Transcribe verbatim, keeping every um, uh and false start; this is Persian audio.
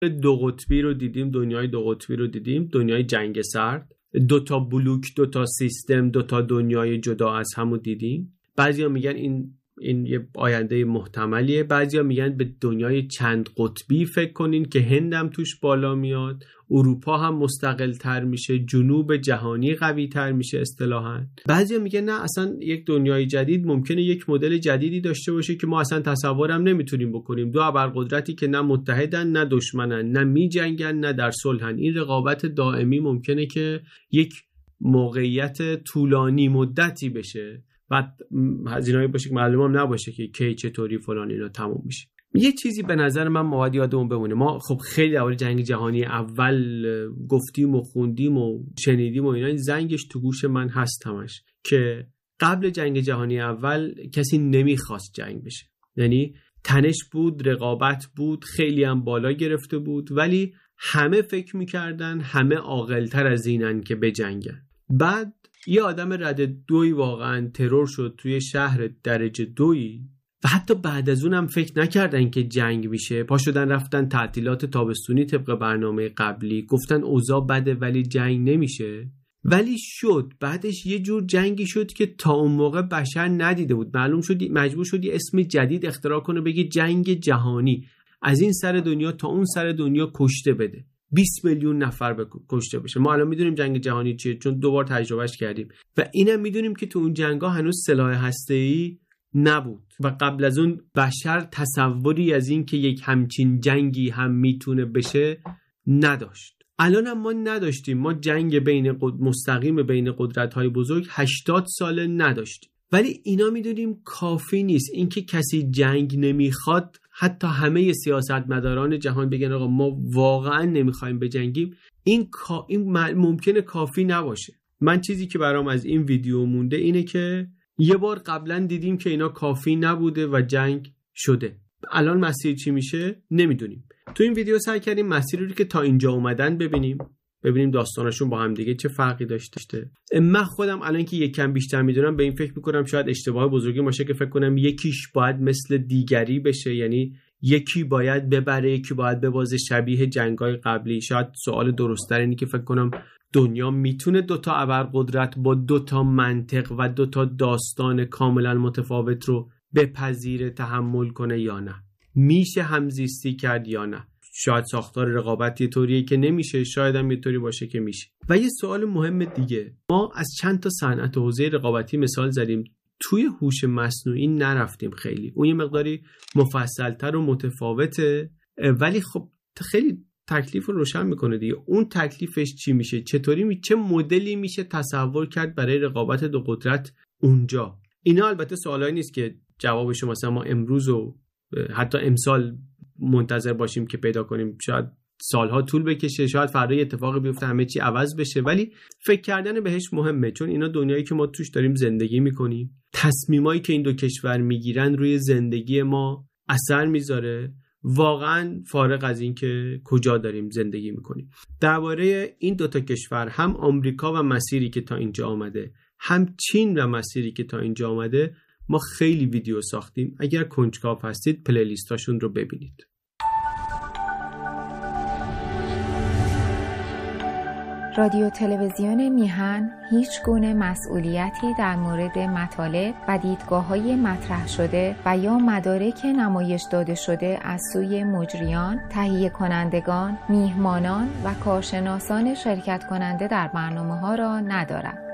دو قطبی رو دیدیم، دنیای دو قطبی رو دیدیم، دنیای جنگ سرد، دو تا بلوک، دو تا سیستم، دو تا دنیای جدا از هم رو دیدیم. بعضیا میگن این این یه آینده محتملیه، بعضیا میگن به دنیای چند قطبی فکر کنین که هندم توش بالا میاد، اروپا هم مستقل تر میشه، جنوب جهانی قوی تر میشه اصطلاحاً. بعضیا میگن نه، اصلا یک دنیای جدید ممکنه یک مدل جدیدی داشته باشه که ما اصلا تصورم نمیتونیم بکنیم. دو ابرقدرتی که نه متحدن نه دشمنن، نه میجنگن نه در صلحن. این رقابت دائمی ممکنه که یک موقعیت طولانی مدتی بشه، بعد هزینه‌ای باشه که معلوم هم نباشه که کی چطوری فلان اینا تموم میشه. یه چیزی به نظر من مواد یادمون بمونه، ما خب خیلی درباره جنگ جهانی اول گفتیم و خوندیم و شنیدیم و اینا، این زنگش تو گوش من هست همش که قبل جنگ جهانی اول کسی نمیخواست جنگ بشه، یعنی تنش بود، رقابت بود، خیلی هم بالا گرفته بود، ولی همه فکر میکردن همه عاقل‌تر از اینن که بجنگن. بعد یه آدم رده دوی واقعا ترور شد توی شهر درجه دوی و حتی بعد از اونم فکر نکردن که جنگ میشه، پا شدن رفتن تعطیلات تابستونی طبق برنامه قبلی، گفتن اوضاع بده ولی جنگ نمیشه، ولی شد. بعدش یه جور جنگی شد که تا اون موقع بشر ندیده بود. معلوم شد، مجبور شد یه اسم جدید اختراع کنه، بگه جنگ جهانی، از این سر دنیا تا اون سر دنیا کشته بده، بیست میلیون نفر به کشته بشه. ما الان میدونیم جنگ جهانی چیه چون دوبار تجربهش کردیم و اینم میدونیم که تو اون جنگ‌ها هنوز سلاح هسته‌ای نبود و قبل از اون بشر تصوری از این که یک همچین جنگی هم میتونه بشه نداشت. الان هم ما نداشتیم. ما جنگ بین قد... مستقیم بین قدرت‌های بزرگ هشتاد ساله نداشتیم، ولی اینا میدونیم کافی نیست. اینکه کسی جنگ نمیخواد، حتی همه سیاستمداران جهان بگن آقا ما واقعا نمیخوایم بجنگیم، این کا... این ممکنه کافی نباشه. من چیزی که برام از این ویدیو مونده اینه که یه بار قبلا دیدیم که اینا کافی نبوده و جنگ شده. الان مسیر چی میشه نمیدونیم. تو این ویدیو سعی کردیم مسیری رو که تا اینجا اومدن ببینیم، ببینیم داستانشون با هم دیگه چه فرقی داشته. من خودم الان که یک کم بیشتر میدونم به این فکر میکنم شاید اشتباه بزرگی باشه که فکر کنم یکیش باید مثل دیگری بشه، یعنی یکی باید ببره یکی باید ببازه، شبیه جنگ‌های قبلی. شاید سوال درست‌تر اینه که فکر کنم دنیا میتونه دوتا ابرقدرت با دوتا منطق و دوتا داستان کاملا متفاوت رو بپذیره، تحمل کنه یا نه، میشه همزیستی کرد یا نه. شاید ساختار رقابت یه طوریه که نمیشه، شاید هم یه طوری باشه که میشه. و یه سوال مهم دیگه، ما از چند تا صنعت و حوزه رقابتی مثال زدیم، توی هوش مصنوعی نرفتیم خیلی. اون یه مقداری مفصل‌تر و متفاوته، ولی خب خیلی تکلیف رو روشن میکنه دیگه. اون تکلیفش چی میشه؟ چطوری می... چه مدلی میشه تصور کرد برای رقابت دو قدرت اونجا؟ اینا البته سوالایی نیست که جوابش مثلا ما امروز و حتی امسال منتظر باشیم که پیدا کنیم. شاید سالها طول بکشه، شاید فردا اتفاقی بیفته همه چی عوض بشه، ولی فکر کردن بهش مهمه، چون اینا دنیایی که ما توش داریم زندگی میکنیم، تصمیمایی که این دو کشور میگیرن روی زندگی ما اثر میذاره، واقعا فارغ از این که کجا داریم زندگی میکنیم. درباره این دوتا کشور، هم آمریکا و مسیری که تا اینجا آمده، هم چین و مسیری که تا اینجا آمده، ما خیلی ویدیو ساختیم. اگر کنجکاو هستید پلیلیستاشون رو ببینید. رادیو تلویزیون میهن هیچ گونه مسئولیتی در مورد مطالب و دیدگاه‌های مطرح شده و یا مدارک نمایش داده شده از سوی مجریان، تهیه کنندگان، میهمانان و کارشناسان شرکت کننده در برنامه‌ها را ندارد.